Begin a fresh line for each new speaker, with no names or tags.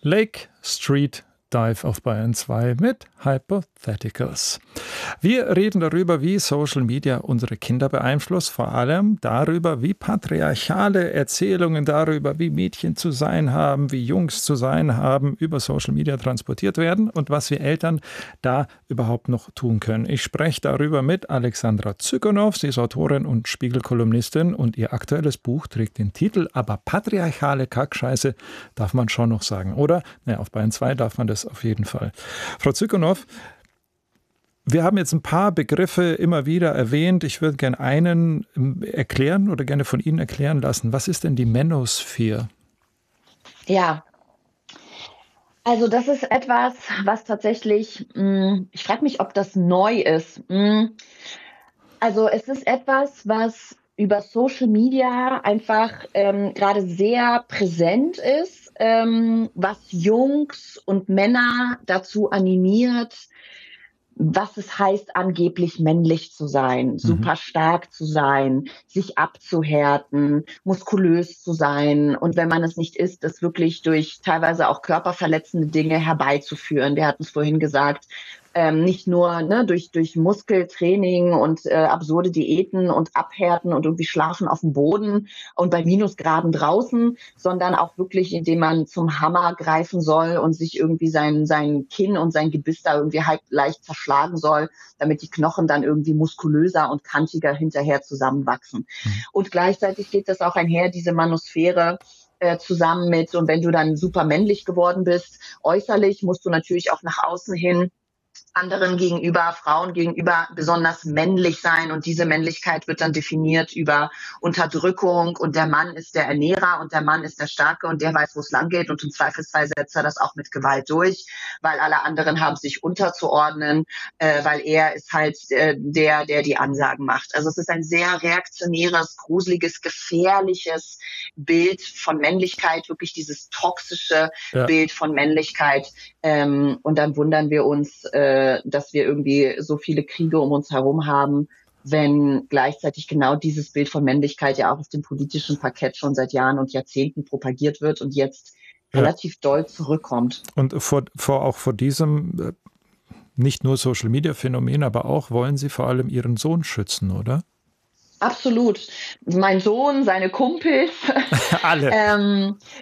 Lake Street Dive auf Bayern 2 mit Hypotheticals. Wir reden darüber, wie Social Media unsere Kinder beeinflusst, vor allem darüber, wie patriarchale Erzählungen darüber, wie Mädchen zu sein haben, wie Jungs zu sein haben, über Social Media transportiert werden und was wir Eltern da überhaupt noch tun können. Ich spreche darüber mit Alexandra Zygonow. Sie ist Autorin und Spiegel-Kolumnistin und ihr aktuelles Buch trägt den Titel "Aber patriarchale Kackscheiße" darf man schon noch sagen, oder? Naja, auf Bayern 2 darf man das auf jeden Fall. Frau Zygonow, wir haben jetzt ein paar Begriffe immer wieder erwähnt. Ich würde gerne einen erklären oder gerne von Ihnen erklären lassen. Was ist denn die Manosphere?
Ja, also das ist etwas, was tatsächlich, ich frage mich, ob das neu ist. Also es ist etwas, was über Social Media einfach gerade sehr präsent ist, was Jungs und Männer dazu animiert, was es heißt, angeblich männlich zu sein, super stark zu sein, sich abzuhärten, muskulös zu sein und wenn man es nicht ist, das wirklich durch teilweise auch körperverletzende Dinge herbeizuführen. Wir hatten es vorhin gesagt, nicht nur durch Muskeltraining und absurde Diäten und Abhärten und irgendwie Schlafen auf dem Boden und bei Minusgraden draußen, sondern auch wirklich, indem man zum Hammer greifen soll und sich irgendwie sein Kinn und sein Gebiss da irgendwie halb leicht zerschlagen soll, damit die Knochen dann irgendwie muskulöser und kantiger hinterher zusammenwachsen. Und gleichzeitig geht das auch einher, diese Manosphäre, zusammen mit, und wenn du dann super männlich geworden bist, äußerlich musst du natürlich auch nach außen hin anderen gegenüber, Frauen gegenüber besonders männlich sein und diese Männlichkeit wird dann definiert über Unterdrückung und der Mann ist der Ernährer und der Mann ist der Starke und der weiß, wo es lang geht und im Zweifelsfall setzt er das auch mit Gewalt durch, weil alle anderen haben sich unterzuordnen, weil er ist halt der die Ansagen macht. Also es ist ein sehr reaktionäres, gruseliges, gefährliches Bild von Männlichkeit, wirklich dieses toxische Bild von Männlichkeit, und dann wundern wir uns, dass wir irgendwie so viele Kriege um uns herum haben, wenn gleichzeitig genau dieses Bild von Männlichkeit ja auch auf dem politischen Parkett schon seit Jahren und Jahrzehnten propagiert wird und jetzt relativ doll zurückkommt.
Und auch vor diesem nicht nur Social-Media-Phänomen, aber auch wollen Sie vor allem Ihren Sohn schützen, oder?
Absolut. Mein Sohn, seine Kumpels.
Alle.